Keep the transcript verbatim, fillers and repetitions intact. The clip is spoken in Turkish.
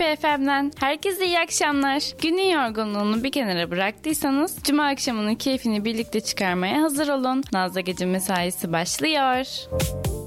Efe F M'den herkese iyi akşamlar. Günün yorgunluğunu bir kenara bıraktıysanız cuma akşamının keyfini birlikte çıkarmaya hazır olun. Nazlı Gece mesaisi başlıyor.